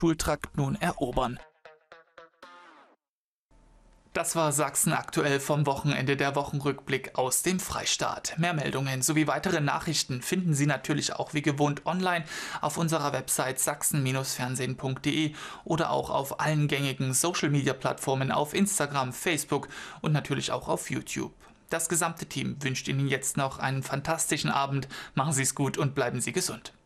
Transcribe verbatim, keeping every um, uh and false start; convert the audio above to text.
Schultrakt nun erobern. Das war Sachsen aktuell vom Wochenende, der Wochenrückblick aus dem Freistaat. Mehr Meldungen sowie weitere Nachrichten finden Sie natürlich auch wie gewohnt online auf unserer Website sachsen fernsehen punkt de oder auch auf allen gängigen Social-Media-Plattformen auf Instagram, Facebook und natürlich auch auf YouTube. Das gesamte Team wünscht Ihnen jetzt noch einen fantastischen Abend. Machen Sie es gut und bleiben Sie gesund.